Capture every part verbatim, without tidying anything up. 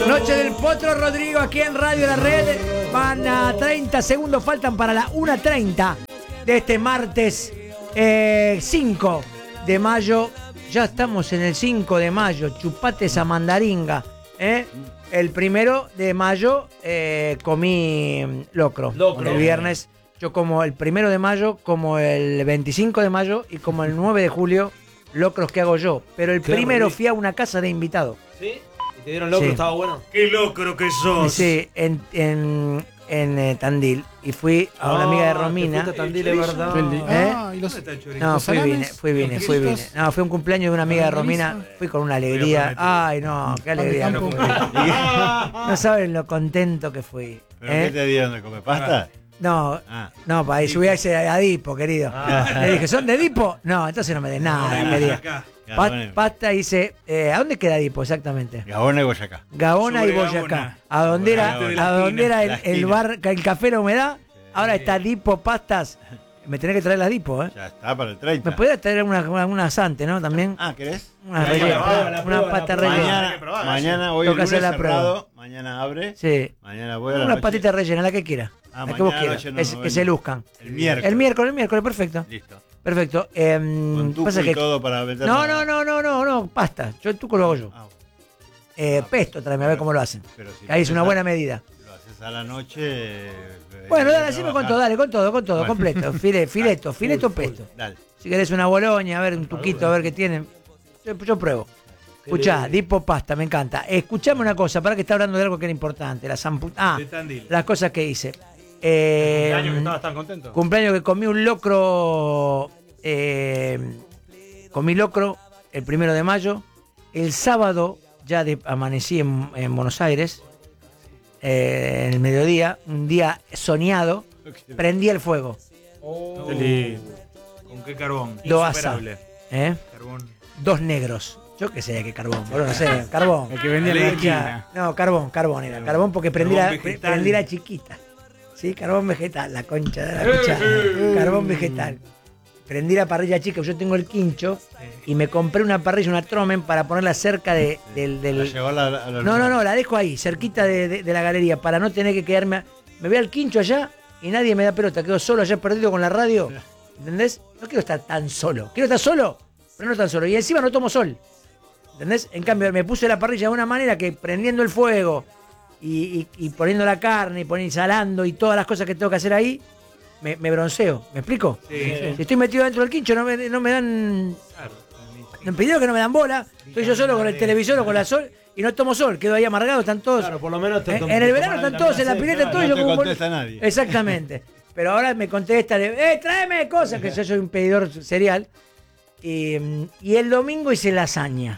Noche del Potro Rodrigo aquí en Radio La Red. Van a treinta segundos, faltan para la una treinta de este martes eh, cinco de mayo. Ya estamos en el cinco de mayo. Chupate esa mandaringa. ¿eh? El primero de mayo eh, comí locro. locro. El viernes. Yo como el primero de mayo, como el veinticinco de mayo y como el nueve de julio, locros que hago yo. Pero el Qué primero rico. Fui a una casa de invitados. ¿Sí? ¿Y te dieron locro? Sí. ¿Estaba bueno? ¡Qué locro que sos! Sí, en, en, en eh, Tandil. Y fui a una amiga de Romina. ¿Te Tandil, de verdad? ¿Eh? Ah, ¿y los, ¿Dónde está el chorizo? No, ¿Los fui, vine, fui, vine, fui, vine. No, fue un cumpleaños de una amiga de Romina. Fui con una alegría. Ay, no, qué alegría. No, no saben lo contento que fui. ¿Pero ¿eh? qué te dieron de comer pasta? No, ah. no, para subir a ese a Dipo, querido. Ah. Le dije, ¿son de Dipo? No, entonces no me des nada, me digas. Pa pasta dice, eh, ¿a dónde queda Dipo exactamente? Gabona y Boyacá. Gabona Sobre y Boyacá. Gabona. A dónde era, a dónde era el, el bar, el café La Humedad, ahora está Dipo Pastas. Me tenés que traer las Dipo, ¿eh? Ya está para el treinta. Me podrías traer una, una, una asante, ¿no? También. Ah, ¿querés? Una, rellena, una pasta rellena. Mañana, mañana hoy el lunes cerrado, mañana abre. Sí. Mañana voy a la Una noche. patita rellena, la que quiera. Ah, la que vos quieras. No, que, no, que se luzcan. El miércoles. El miércoles, el miércoles, perfecto. Listo. Perfecto. Eh, Con tuco pasa y que... todo para meter. No, no, no, no, no, no, pasta. Yo el tuco lo hago yo. Ah, eh, ah, pesto, tráeme a ver cómo lo hacen. Si ahí es una buena medida. Lo haces a la noche. Bueno, dale, decime con todo, dale, con todo, con todo, bueno. completo. File, fileto, fileto, full, pesto. Full, dale. Si querés una boloña, a ver, un tuquito, a ver qué tienen. Yo, yo pruebo. Escuchá, Dipo Pasta, me encanta. Escuchame una cosa, para que está hablando de algo que era importante. La zampu... Ah, las cosas que hice. Eh, cumpleaños que estabas tan contento. Cumpleaños que comí un locro. Eh, comí locro el primero de mayo. El sábado ya de, amanecí en, en Buenos Aires. Eh, en el mediodía, un día soñado, prendí el fuego. Oh, qué lindo. ¿Con qué carbón? Dos asas. ¿Eh? Carbón. Dos negros. Yo qué sé qué carbón, boludo, no sé, carbón. El que vendía la esquina. No, carbón, carbón era. Carbón porque prendí, carbón la, prendí la chiquita. Sí, carbón vegetal, la concha de la cuchara. Carbón vegetal. Prendí la parrilla chica, yo tengo el quincho y me compré una parrilla, una Tromen para ponerla cerca de, del... del... ¿La la, a la no, no, no, la dejo ahí, cerquita de, de, de la galería, para no tener que quedarme... A... Me voy al quincho allá y nadie me da pelota, quedo solo allá perdido con la radio, ¿entendés? No quiero estar tan solo, quiero estar solo, pero no tan solo, y encima no tomo sol, ¿entendés? En cambio me puse la parrilla de una manera que prendiendo el fuego y, y, y poniendo la carne, y poniendo, salando y todas las cosas que tengo que hacer ahí, Me, me bronceo, ¿me explico? Sí, sí. Si estoy metido dentro del quincho no me, no me dan... Claro. Me pidieron que no me dan bola, estoy yo solo con el televisor o con la sol y no tomo sol, quedo ahí amargado, están todos... Claro, por lo menos... Te en, en el verano están todos en la pileta, todos no yo te como... contesta nadie. Exactamente. Pero ahora me contesta, ¡eh, tráeme cosas! Que yo soy un pedidor serial. Y, y el domingo hice lasaña.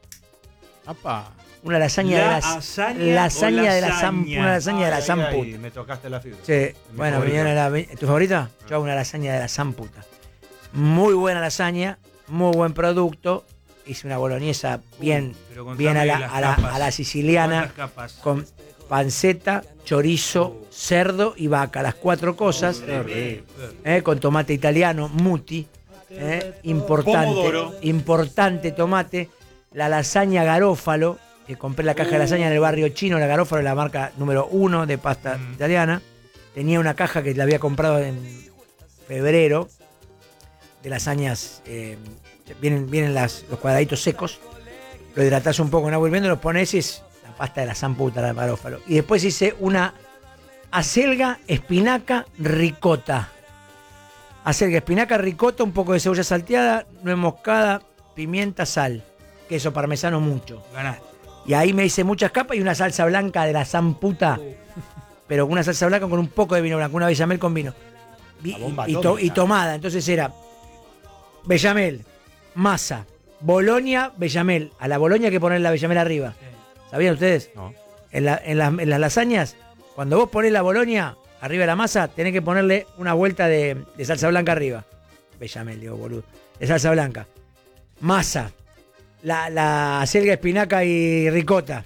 ¡Apa! Una lasaña la de la lasaña, lasaña lasaña. de la Sam, una lasaña de la Samputa. Me tocaste la fibra. Sí, bueno, mi era ¿tu favorita? Yo hago una lasaña de la Samputa. Muy buena lasaña, muy buen producto. Hice una boloñesa bien, uh, bien a la, a, la, a la siciliana, con panceta, chorizo, uh. cerdo y vaca, las cuatro cosas, uh, eh, con tomate italiano, muti, eh, importante, Pomodoro. importante tomate, la lasaña garófalo. Que compré la caja de lasaña en el barrio chino, la Garófalo, la marca número uno de pasta mm. italiana. Tenía una caja que la había comprado en febrero de lasañas, eh, vienen, vienen las, los cuadraditos secos, lo hidratás un poco en agua hirviendo, los pones y es la pasta de la Samputa, la Garófalo. Y después hice una acelga, espinaca, ricota. Acelga, espinaca, ricota, un poco de cebolla salteada, nuez moscada, pimienta, sal, queso parmesano mucho. Ganaste. Y ahí me hice muchas capas y una salsa blanca de la Samputa, pero una salsa blanca con un poco de vino blanco, una bechamel con vino. Y, y, to, y tomada, entonces era bechamel, masa, boloña, bechamel. A la boloña hay que poner la bechamel arriba. ¿Sabían ustedes? No. En, la, en, la, en las lasañas, cuando vos ponés la boloña arriba de la masa, tenés que ponerle una vuelta de, de salsa blanca arriba. Bechamel, digo, boludo. De salsa blanca. Masa. La, la acelga, espinaca y ricota.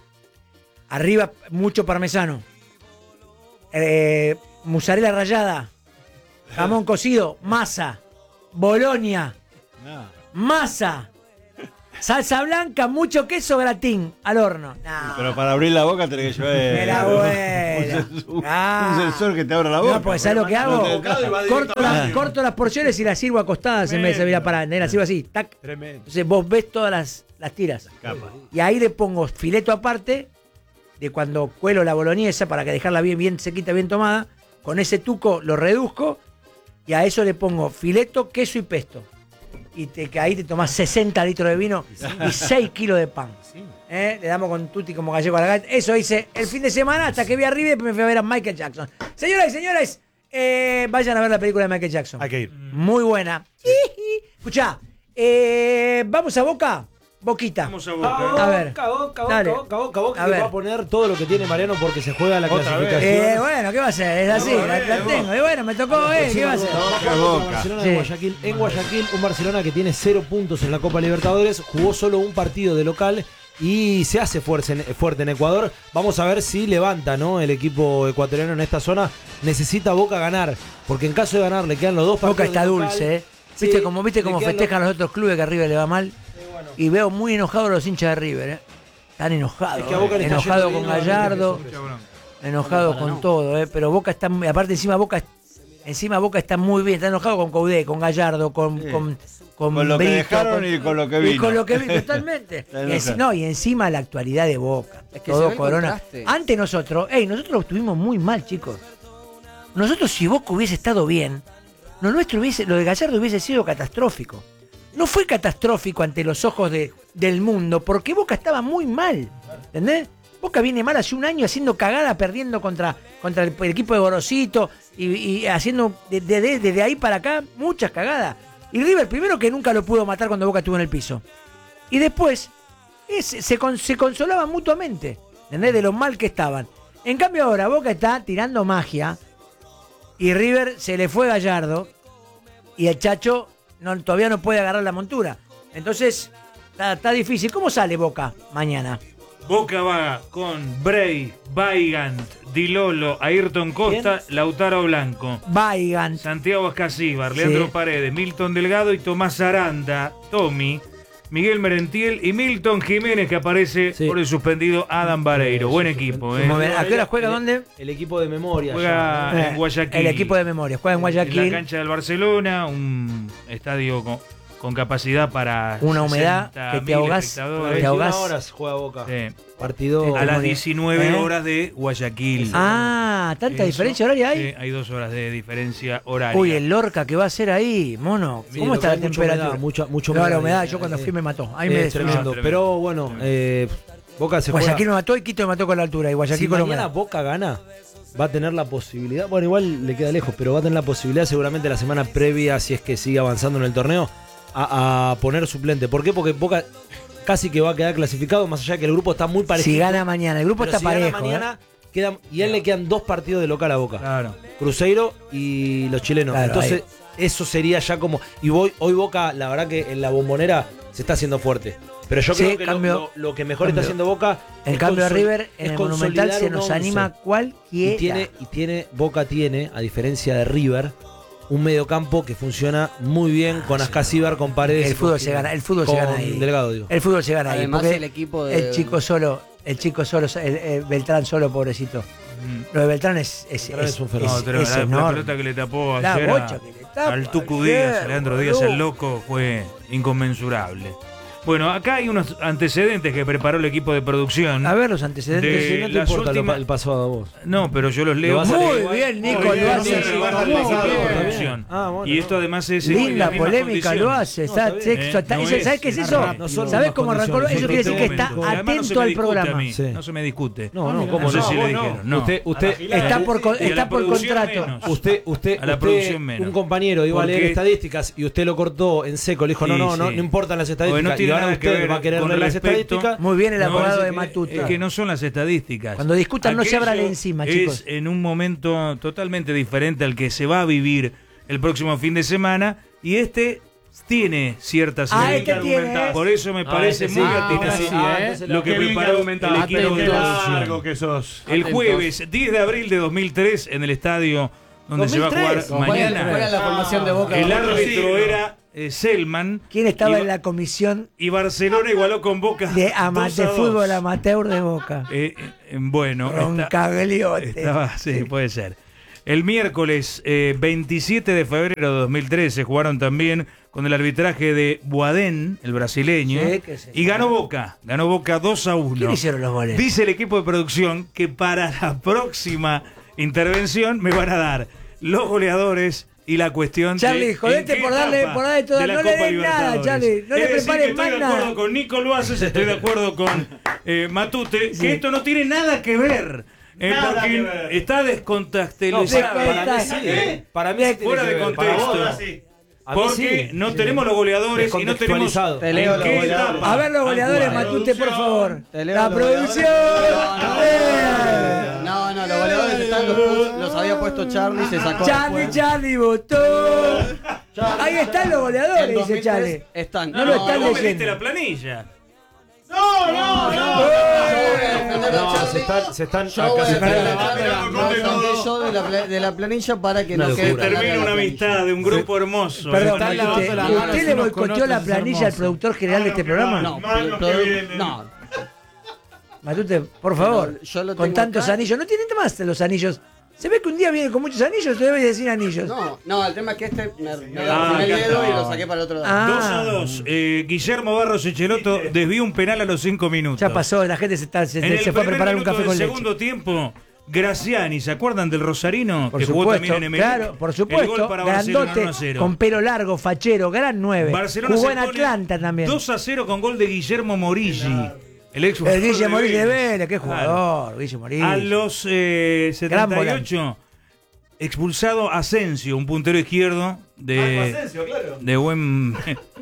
Arriba mucho parmesano. Eh, mozzarella rallada. Jamón cocido. Masa. Boloña. No. Masa. Salsa blanca, mucho queso, gratín, al horno. No. Pero para abrir la boca tenés que llevar eh, Era bueno. un, un, Ah. un sensor que te abra la boca. No, pues ¿sabes lo que hago? Corto, la- corto las porciones y las sirvo acostadas en vez de servir a parar. Las sirvo así, tac. Tremendo. Entonces vos ves todas las, las tiras. Capa. Y ahí le pongo fileto aparte de cuando cuelo la boloñesa para que dejarla bien, bien sequita, bien tomada. Con ese tuco lo reduzco y a eso le pongo fileto, queso y pesto. Y te, que ahí te tomás sesenta litros de vino y seis kilos de pan. ¿Eh? Le damos con tutti como gallego a la galleta. Eso hice el fin de semana hasta que vi arriba y me fui a ver a Michael Jackson. Señoras y señores, eh, vayan a ver la película de Michael Jackson. Hay que ir. Muy buena. Escuchá, eh, ¿vamos a Boca? Boquita. Vamos a Boca, Boca. A ver. Boca, Boca, Dale. Boca, Boca, Boca, A que ver. va a poner todo lo que tiene Mariano porque se juega la Otra clasificación. Eh, bueno, ¿qué va a hacer? Es así, la, la tengo. Y bueno, me tocó, eh, ¿qué va a hacer? Boca. Barcelona Sí. de Guayaquil. En Guayaquil, un Barcelona que tiene cero puntos en la Copa Libertadores, jugó solo un partido de local y se hace fuerte en, fuerte en Ecuador. Vamos a ver si levanta, ¿no? El equipo ecuatoriano en esta zona. Necesita Boca ganar, porque en caso de ganar le quedan los dos partidos. Boca está de local. dulce, ¿eh? Sí, ¿Viste cómo, viste le cómo quedan festejan los otros clubes que a River le va mal? los- eh, bueno. Y veo muy enojados a los hinchas de River, ¿eh? Están enojados. Es que a Boca ¿eh? le está Enojado yendo con bien, Gallardo, obviamente, Mucha bronca. enojado con todo, ¿eh? Pero Boca está, muy- aparte encima Boca, encima Boca está muy bien, está enojado con Coudé, con Gallardo, con, Sí. con, con, Con lo que Brito, dejaron y con lo que vino. Y con lo que vino, totalmente. Está y, enojado. enci- no, y encima la actualidad de Boca. Es que se todo ve el Corona. contraste. Antes nosotros, ey, nosotros lo estuvimos muy mal, chicos. Nosotros, si Boca hubiese estado bien, lo nuestro hubiese, lo de Gallardo hubiese sido catastrófico. No fue catastrófico ante los ojos de, del mundo, porque Boca estaba muy mal. ¿Entendés? Boca viene mal hace un año haciendo cagada, perdiendo contra, contra el, el equipo de Gorosito y, y haciendo desde de, de, de ahí para acá muchas cagadas. Y River, primero que nunca lo pudo matar cuando Boca estuvo en el piso. Y después es, se, con, se consolaban mutuamente, ¿entendés? De lo mal que estaban. En cambio ahora Boca está tirando magia y River se le fue Gallardo y el Chacho no, todavía no puede agarrar la montura. Entonces está, está difícil. ¿Cómo sale Boca mañana? Boca va con Bray, Weigand, Di Lolo, Ayrton Costa, Lautaro Blanco, Weigand, Santiago Ascasíbar, Leandro Sí. Paredes, Milton Delgado y Tomás Aranda, Tommy, Miguel Merentiel y Milton Jiménez, que aparece Sí. por el suspendido Adam Vareiro. Buen equipo, ¿eh? Como ven, ¿a qué hora juega? El- ¿Dónde? El equipo de memoria. Juega ya. en Guayaquil. El equipo de memoria. Juega en En la Guayaquil. cancha del Barcelona, un estadio con, con capacidad para Una humedad sesenta que te mil ahogás. espectadores. Te veintiuna ahogás. horas juega Boca. Sí. Partido. A las Muy bien. diecinueve ¿Eh? horas de Guayaquil. Ah, ¿tanta Eso, diferencia horaria hay? sí, hay dos horas de diferencia horaria. Uy, el Lorca que va a hacer ahí, mono. Sí, ¿Cómo lo está que la hay mucha temperatura? humedad, mucha- mucha No, la humedad. humedad, yo cuando Eh, fui me mató. Ahí Eh, me es tremendo. tremendo. Pero bueno, eh, Boca se Guayaquil juega. me mató y Quito me mató con la altura. Y Guayaquil Si con la mañana humedad. Boca gana, va a tener la posibilidad, bueno, igual le queda lejos, pero va a tener la posibilidad seguramente la semana previa, si es que sigue avanzando en el torneo, a, a poner suplente. ¿Por qué? Porque Boca casi que va a quedar clasificado, más allá de que el grupo está muy parecido. Si gana mañana, el grupo Pero está si gana parejo. mañana, ¿eh? queda- y a él le quedan dos partidos de local a Boca. Claro. Cruzeiro y los chilenos. Claro, Entonces, eso sería ya como. Y voy, hoy Boca, la verdad que en la bombonera se está haciendo fuerte. Pero yo Sí, creo que lo- cambio- lo, lo que mejor cambio. está haciendo Boca. En es cambio, consol- River es en el Monumental consolidar se un nos once. anima cualquiera. Y tiene, y tiene, Boca tiene, a diferencia de River, un mediocampo que funciona muy bien con Ascasíbar, con Paredes. El y fútbol con- se gana, el fútbol con se gana ahí. Delgado, digo. El fútbol se gana ahí. Además, porque el equipo de- el chico solo, el chico solo, el, el Beltrán solo, pobrecito. Lo de Beltrán es, es, Beltrán es, es un fenómeno. es- No, pero es la, la enorme. pelota que le tapó La ayer bocha a- que le tapa al Tucu ayer, Díaz, a Leandro Díaz, boludo. el loco, fue inconmensurable. Bueno, acá hay unos antecedentes que preparó el equipo de producción. A ver los antecedentes. De- Si no te las importa lo últimas- pa- el pasado a vos. No, pero yo los leo. vas a muy leer Muy bien, Nico, Muy lo bien, hace. sí, sí, va a Muy el equipo de bien. producción. Ah, bueno, y esto no. además es. Linda en las mismas polémica lo condiciones. hace. No, está está bien. sexo, está- No eso- es- ¿Sabes qué es es eso? rápido. No son ¿Sabes las cómo arrancó? condiciones, Eso quiere decir que Otro está momento. Además, no se atento me al discute a programa. mí, Sí. No se me discute. No, no, No ¿cómo sé no? si le Vos dijeron. No. Usted, usted, Está por, con- Y a la está por producción contrato. menos. Usted, usted, A la usted, producción menos. un compañero iba a leer Porque- estadísticas y usted lo cortó en seco, le dijo, no, Sí, no, no, sí. no importan las Porque estadísticas. no tiene y ahora nada que usted ver va a querer con leer las respecto- estadísticas. Muy bien el No, abogado es de que- Matuta. Es que no son las estadísticas. Cuando discutan no se abran Aquello encima, es chicos. en un momento totalmente diferente al que se va a vivir el próximo fin de semana y este tiene ciertas Ah, similitudes. este tiene. Por eso me parece este muy sí. Ah, ahora sí, atinado ¿eh? lo que Qué bien preparó el argumentado. equipo de Atentos. producción. que sos. El Atentos. jueves diez de abril de dos mil tres en el estadio donde se va a jugar dos mil tres. ¿Cuál era- mañana. cuál era la formación de Boca? El Boca? árbitro era eh, Selman. ¿Quién estaba y, en la comisión? Y Barcelona igualó con Boca. De, ama, de fútbol amateur de Boca. Eh, eh, bueno. Roncagliote. Está, estaba, sí, sí, puede ser. El miércoles eh, veintisiete de febrero de dos mil trece jugaron también con el arbitraje de Boadén, el brasileño, sí, y ganó Boca, ganó Boca dos a uno. ¿Quién hicieron los goles? Dice el equipo de producción que para la próxima intervención me van a dar los goleadores y la cuestión Charlie, de jodete por darle, por darle todo, de no le den nada, Charlie, no le prepares más nada. Estoy de acuerdo con Nico Luaces, estoy de acuerdo con eh, Matute, sí. que esto no tiene nada que ver. Eh, porque está descontextualizado. No, para, para mí sí. ¿Eh? Para mí fuera de contexto. Porque sí, no sí. tenemos los goleadores y no tenemos. Te leo los goleadores. A ver los goleadores, Matute, por favor. La producción. No, no, los goleadores están, los, los había puesto Charlie, se sacó. Charlie, Charlie votó. Ahí están los goleadores, dice Charlie. Están. No, no, lo están leyendo. La planilla. No, no, no. No, se están, se están yo acá se están yo de la, de la planilla para que no quede. Termina una amistad de un grupo hermoso. Perdón, ¿usted, ¿usted le boicoteó la planilla al productor general de este programa? No, no. Matute, por favor, con tantos anillos. No tienen más los anillos. Se ve que un día viene con muchos anillos, tú debes decir anillos. No, no, el tema es que este me, me ah, el dedo y lo saqué para el otro lado. Ah. dos a dos. Eh, Guillermo Barros Echeloto desvió un penal a los cinco minutos. Ya pasó, la gente se, está, se, se fue a preparar un café con leche. En el segundo tiempo, Graciani, ¿se acuerdan del rosarino? Por que supuesto, jugó también en Emelec. Claro, por supuesto. Grandote, con pelo largo, fachero, gran nueve. Barcelona jugó en Atlanta también. dos a cero con gol de Guillermo Morilli. Claro. El ex el Guillermo Morilli de Vélez, qué jugador, Guillermo Morilli. A los eh, setenta y ocho, expulsado Asensio, un puntero izquierdo de, ah, Asensio, claro. de buen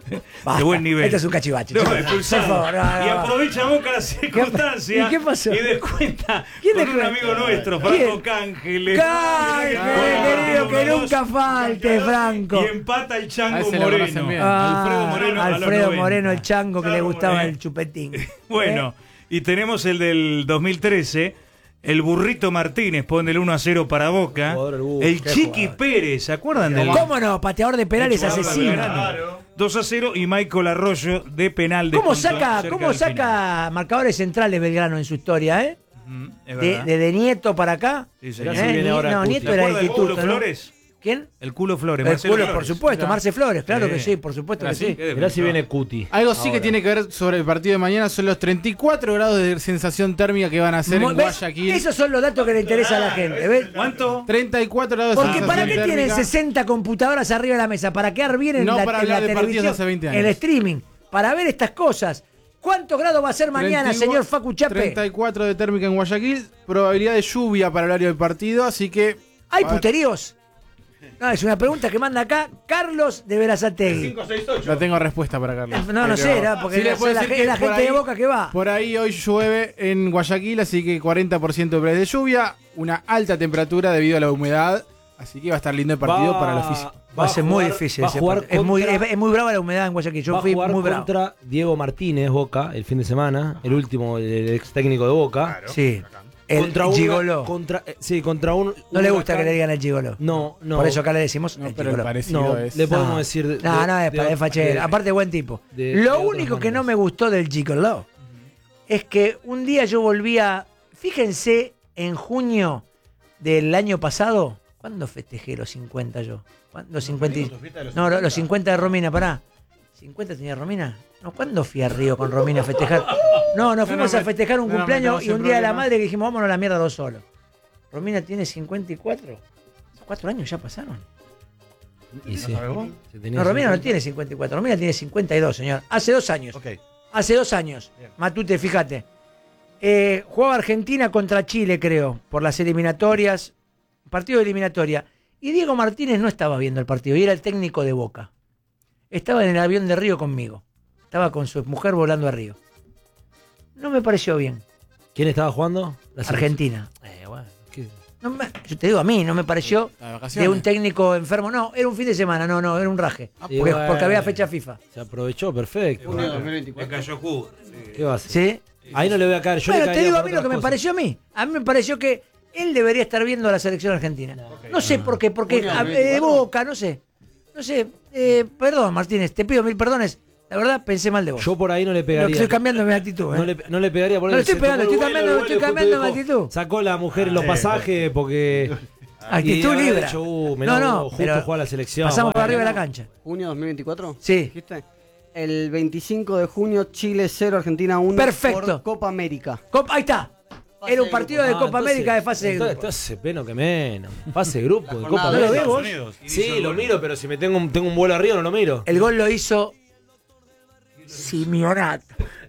de buen nivel. Esto es un cachivache. No, expulsado. No, no, y aprovecha Boca la circunstancia. ¿Y qué pasó? Y descuenta con un amigo nuestro, Franco Cángeles. Cángeles, querido, que nunca falte, Franco. Y empata el Chango Moreno. Ah, Alfredo Moreno. Alfredo Moreno, el Chango que le gustaba el chupetín. Bueno, y tenemos el del dos mil trece. El Burrito Martínez pone el uno a cero para Boca. El, bus, el Chiqui jugador. Pérez, ¿se acuerdan del? ¿Cómo no? Pateador de penales asesino. Claro. dos a cero y Michael Arroyo de penal de ¿Cómo saca, cómo saca marcadores centrales Belgrano en su historia, eh? Mm, de, de, de Nieto para acá. Sí, ¿Eh? Ni, no, Nieto era de Instituto, ¿no? Flores? ¿Quién? El Culo Flores. El Culo, Flores. Por supuesto, mirá. Marce Flores, claro sí. que sí, por supuesto que sí. Mirá si viene Cuti. Algo sí ahora. Que tiene que ver sobre el partido de mañana son los treinta y cuatro grados de sensación térmica que van a hacer Mo, en Guayaquil. Esos son los datos que le interesan a la gente, ¿ves? ¿Cuánto? treinta y cuatro grados de Porque sensación ¿para qué térmica? Tienen sesenta computadoras arriba de la mesa? ¿Para quedar bien en no la, para en la de televisión? Hace veinte años. El streaming. Para ver estas cosas. ¿Cuántos grados va a ser mañana, treinta y cuatro, señor Facu Chape? treinta y cuatro de térmica en Guayaquil. Probabilidad de lluvia para el horario del partido, así que... ¿Hay puteríos? No, es una pregunta que manda acá Carlos de Berazategui. cinco seis ocho. No tengo respuesta para Carlos. No, no Pero, sé, ¿no? porque sí es la, la, la gente ahí, de Boca que va. Por ahí hoy llueve en Guayaquil, así que cuarenta por ciento de probabilidad de lluvia, una alta temperatura debido a la humedad, así que va a estar lindo el partido va, para los físicos. Va a ser muy difícil. Va a jugar contra, es, muy, es, es muy brava la humedad en Guayaquil. Yo va fui a jugar muy bravo. Contra Diego Martínez, Boca, el fin de semana, el último, el ex técnico de Boca. Claro. Sí. El contra gigoló. Contra, sí, contra un. No un le gusta acá, que le digan el gigoló. No, no. Por eso acá le decimos no, el pero gigoló. El no, es. le podemos no. decir. De, no, no, es de, para de, fachero. Aparte, buen tipo. De, Lo de único que no me gustó del gigoló es que un día yo volvía. Fíjense, en junio del año pasado. ¿Cuándo festejé los cincuenta yo? Los cincuenta y... No, los cincuenta de Romina, pará. ¿cincuenta tenía Romina? No, ¿cuándo fui a Río con Romina a festejar? No, nos fuimos no, no, a festejar un no, cumpleaños no, y un día de la madre que dijimos, vámonos a la mierda dos solos. Romina tiene cincuenta y cuatro. Cuatro años ya pasaron. ¿Y sí? No, Romina no tiene cincuenta y cuatro. Romina tiene cincuenta y dos, señor. Hace dos años. Okay. Hace dos años. Bien. Matute, fíjate. Eh, jugaba Argentina contra Chile, creo, por las eliminatorias. Partido de eliminatoria. Y Diego Martínez no estaba viendo el partido. Y era el técnico de Boca. Estaba en el avión de Río conmigo. Estaba con su mujer volando a Río. No me pareció bien. ¿Quién estaba jugando? La Argentina. Eh, bueno, no me, yo te digo a mí, no me pareció de un técnico enfermo. No, era un fin de semana, no, no, era un raje. Ah, porque, bueno, porque había fecha FIFA. Se aprovechó, perfecto. Bueno, me cayó jugo. ¿Qué va a hacer? ¿Sí? Ahí no le voy a caer. Yo bueno, le te digo a mí lo que cosas. me pareció a mí. A mí me pareció que él debería estar viendo a la selección argentina. No, okay. no sé por qué, porque de Boca, no sé. no sé, eh, perdón, Martínez, te pido mil perdones. La verdad, pensé mal de vos. Yo por ahí no le pegaría. No, estoy cambiando mi actitud, ¿eh? No le, no le pegaría por No ahí. le estoy pegando, estoy cambiando, estoy cambiando mi actitud. Sacó la mujer los pasajes porque. Actitud libre. Uh, no, no, justo juega la selección. Pasamos por bueno. arriba de la cancha. ¿Junio dos mil veinticuatro? Sí. ¿Dijiste? El veinticinco de junio, Chile cero, Argentina uno. Perfecto. Por Copa América. Copa, ahí está. Fase Era un de partido grupo. de Ah, Copa entonces- América de fase de entonces- grupo. Entonces, peno que menos. Fase de grupo, de Copa jornada ¿No lo América. ves vos? Sí, lo miro, pero si me tengo un, tengo un vuelo arriba no lo miro. El gol lo hizo Simeonato.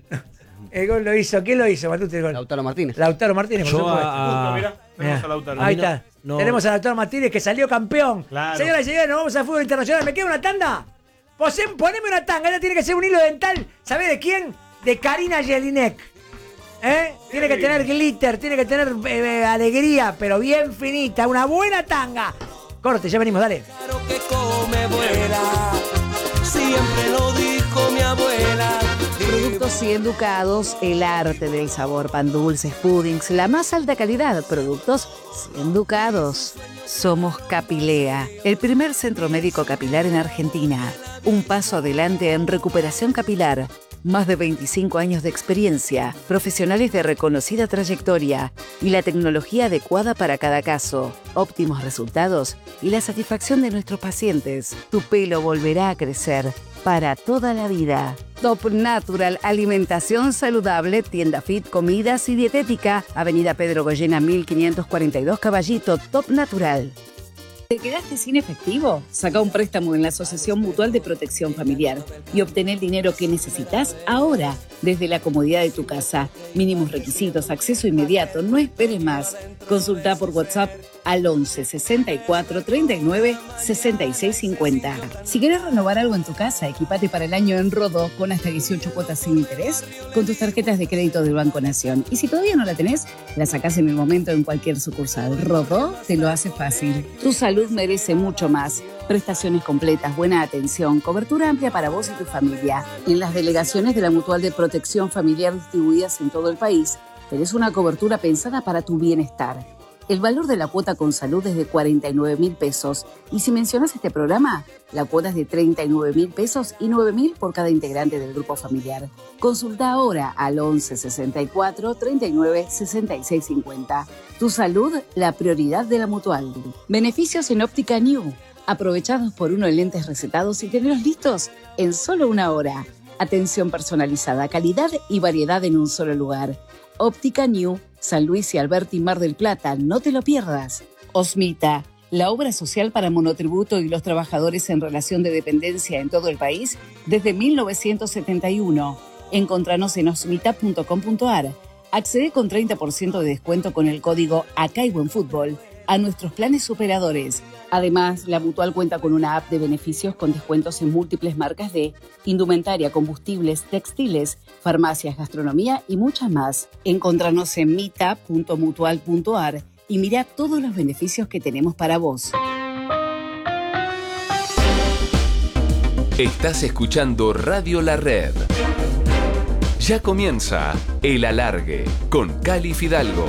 El gol lo hizo. ¿Quién lo hizo, Matute, el gol? Lautaro Martínez. Lautaro Martínez, por Yo supuesto. a- Mirá, tenemos Mirá. a Lautaro. Ahí no- está. no- Tenemos a Lautaro Martínez que salió campeón. Claro. Señoras y señores, nos vamos al fútbol internacional. ¿Me queda una tanda? Posé- Poneme una tanga. Ella tiene que ser un hilo dental. ¿Sabés de quién? De Karina Jelinek. ¿Eh? Tiene que tener glitter, tiene que tener eh, eh, alegría, pero bien finita. Una buena tanga. Corte, ya venimos, dale. Claro que come vuela, siempre lo dijo mi abuela. Productos y educados, el arte del sabor, pan dulces, puddings, la más alta calidad, productos educados. Somos Capilea, el primer centro médico capilar en Argentina. Un paso adelante en recuperación capilar. Más de veinticinco años de experiencia, profesionales de reconocida trayectoria y la tecnología adecuada para cada caso, óptimos resultados y la satisfacción de nuestros pacientes. Tu pelo volverá a crecer para toda la vida. Top Natural, alimentación saludable, tienda fit, comidas y dietética. Avenida Pedro Goyena mil quinientos cuarenta y dos Caballito, Top Natural. ¿Te quedaste sin efectivo? Saca un préstamo en la Asociación Mutual de Protección Familiar y obtén el dinero que necesitas ahora, desde la comodidad de tu casa. Mínimos requisitos, acceso inmediato, no esperes más. Consulta por WhatsApp al once sesenta y cuatro treinta y nueve sesenta y seis cincuenta. Si querés renovar algo en tu casa, equipate para el año en Rodó con hasta dieciocho cuotas sin interés con tus tarjetas de crédito del Banco Nación. Y si todavía no la tenés, la sacás en el momento en cualquier sucursal. Rodó te lo hace fácil. Tu salud merece mucho más. Prestaciones completas, buena atención, cobertura amplia para vos y tu familia. En las delegaciones de la Mutual de Protección Familiar distribuidas en todo el país, tenés una cobertura pensada para tu bienestar. El valor de la cuota con salud es de cuarenta y nueve mil pesos. Y si mencionas este programa, la cuota es de treinta y nueve mil pesos y nueve mil por cada integrante del grupo familiar. Consulta ahora al once sesenta y cuatro treinta y nueve sesenta y seis cincuenta. Tu salud, la prioridad de la Mutual. Beneficios en Óptica New. Aprovechados por uno en lentes recetados y tenerlos listos en solo una hora. Atención personalizada, calidad y variedad en un solo lugar. Óptica New, San Luis y Alberti, Mar del Plata, no te lo pierdas. Osmita, la obra social para monotributo y los trabajadores en relación de dependencia en todo el país desde mil novecientos setenta y uno. Encontranos en osmita punto com punto ar. Accede con treinta por ciento de descuento con el código Acá hay buen fútbol a nuestros planes superadores. Además, la Mutual cuenta con una app de beneficios con descuentos en múltiples marcas de indumentaria, combustibles, textiles, farmacias, gastronomía y muchas más. Encontranos en mita punto mutual punto ar y mira todos los beneficios que tenemos para vos. Estás escuchando Radio La Red. Ya comienza El Alargue con Cali Fidalgo.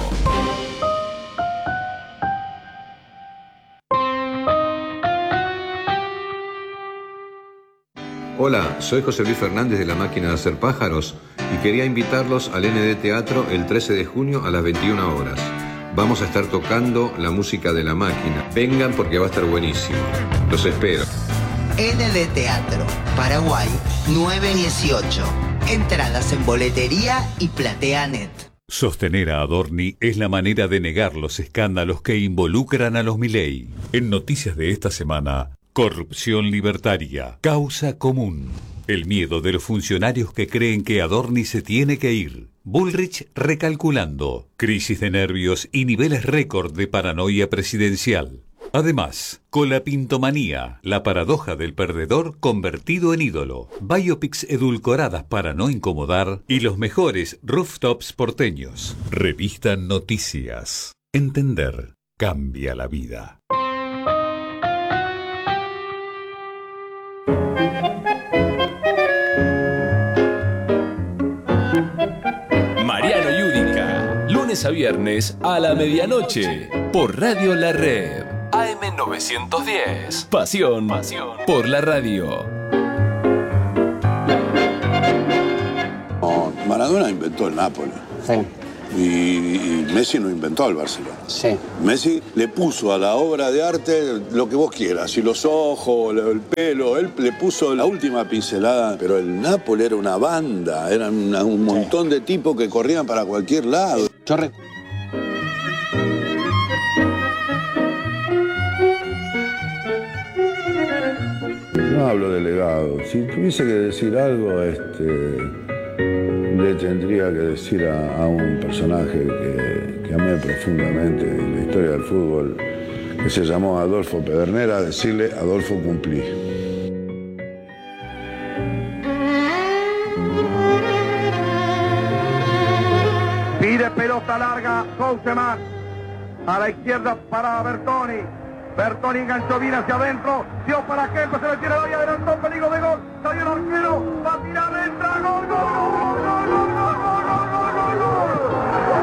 Hola, soy José Luis Fernández de La Máquina de Hacer Pájaros y quería invitarlos al N D Teatro el trece de junio a las veintiuna horas. Vamos a estar tocando la música de La Máquina. Vengan porque va a estar buenísimo. Los espero. N D Teatro, Paraguay, nueve dieciocho. Entradas en boletería y PlateaNet. Sostener a Adorni es la manera de negar los escándalos que involucran a los Milei. En noticias de esta semana, corrupción libertaria, causa común. El miedo de los funcionarios que creen que Adorni se tiene que ir. Bullrich recalculando, crisis de nervios y niveles récord de paranoia presidencial. Además, colapintomanía, la paradoja del perdedor convertido en ídolo, biopics edulcoradas para no incomodar y los mejores rooftops porteños. Revista Noticias. Entender cambia la vida. Mariano Yudica, lunes a viernes a la medianoche, por Radio La Red, A A M novecientos diez. Pasión, pasión por la radio. No, Maradona inventó el Nápoles. Sí. Y, y Messi no inventó el Barcelona. Sí. Messi le puso a la obra de arte lo que vos quieras, y los ojos, el pelo, él le puso la última pincelada, pero el Nápoles era una banda, eran una, un montón sí. de tipos que corrían para cualquier lado. Yo rec- No hablo de legado. Si tuviese que decir algo, este, le tendría que decir a, a un personaje que, que amé profundamente en la historia del fútbol, que se llamó Adolfo Pedernera, decirle: Adolfo, cumplí. Pide pelota larga, Couseman. A la izquierda para Bertoni. Bertoni enganchó bien hacia adentro. Dio para Kempe, se le tira el área, adelantó, peligro de gol. Salió el arquero, va a tirar, entra, gol, gol, gol, gol, gol, gol.